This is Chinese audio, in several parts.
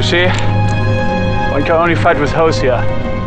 see? One can only fight with hose here.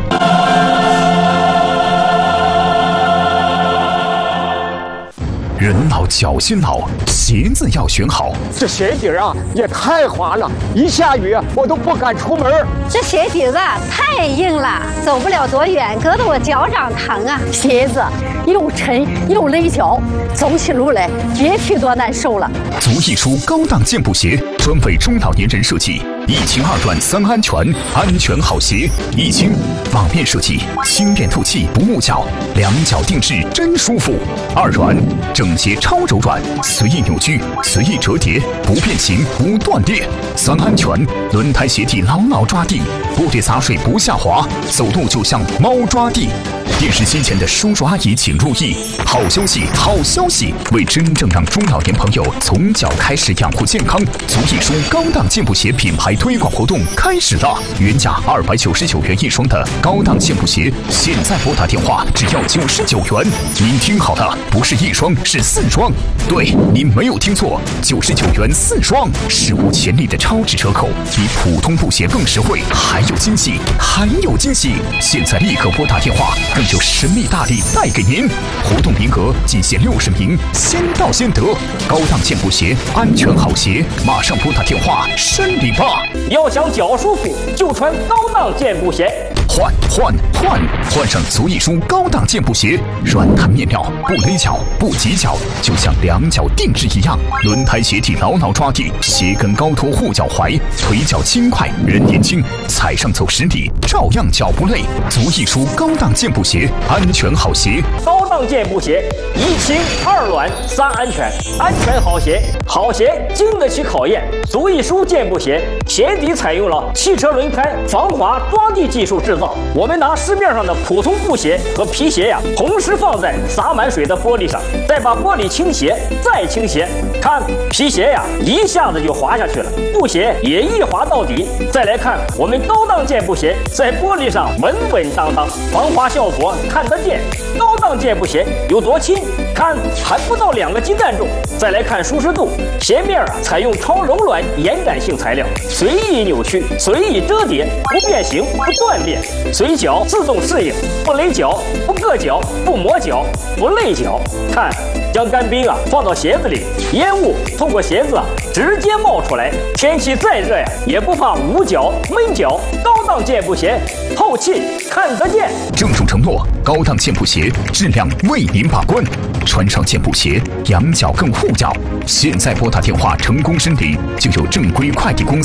人老脚心老，鞋子要选好。 这鞋底啊也太滑了，一下雨我都不敢出门。 这鞋底子太硬了，走不了多远，硌得我脚掌疼啊。 鞋子又沉又勒脚，走起路来别提多难受了。 足艺舒高档健步鞋，专为中老年人设计，1轻2软3安全，安全好鞋。1轻网面设计，轻便透气，不捂脚，2脚定制真舒服。2软整鞋超柔软，随意扭曲，随意折叠，不变形，不断裂。3安全，轮胎鞋底牢牢抓地，玻璃洒水不下滑，走路就像猫抓地。电视机前的叔叔阿姨请注意，好消息，好消息！为真正让中老年朋友从脚开始养护健康，足艺舒高档健步鞋品牌推广活动开始了。原价299元一双的高档健步鞋，现在拨打电话只要99元。您听好了，不是1双，是4双。对，您没有听错，99元4双，史无前例的超值折扣，比普通布鞋更实惠，还有惊喜，还有惊喜！现在立刻拨打电话，更有神秘大礼带给您。活动名额仅限60名，先到先得。高档健步鞋，安全好鞋，马上拨打电话申领吧！ 要想脚舒服，就穿高档健步鞋。换上足艺舒高档健步鞋，软弹面料，不勒脚，不挤脚，就像2脚定制一样。轮胎鞋底牢牢抓地，鞋跟高托护脚踝，腿脚轻快，人年轻，踩上走10里照样脚不累。足艺舒高档健步鞋，安全好鞋。 高档健步鞋，1轻2软3安全，安全好鞋，好鞋经得起考验。足艺舒健步鞋鞋底采用了汽车轮胎防滑抓地技术制造。我们拿市面上的普通布鞋和皮鞋呀，同时放在洒满水的玻璃上，再把玻璃倾斜，再倾斜，看皮鞋呀，一下子就滑下去了，布鞋也一滑到底。再来看我们高档健步鞋，在玻璃上稳稳当当，防滑效果看得见。高档健步鞋有多轻？看还不到2个鸡蛋重。再来看舒适度，鞋面啊采用超柔软延展性材料，随意扭曲，随意折叠，不变形，不断裂，随脚自动适应，不勒脚，不硌脚，不磨脚，不累脚。看，将干冰啊放到鞋子里，烟雾透过鞋子啊直接冒出来，天气再热呀也不怕捂脚闷脚。高档健步鞋，透气看得见。 郑重承诺，高档健步鞋质量为您把关，穿上健步鞋，养脚更护脚。现在拨打电话成功申领，就有正规快递公司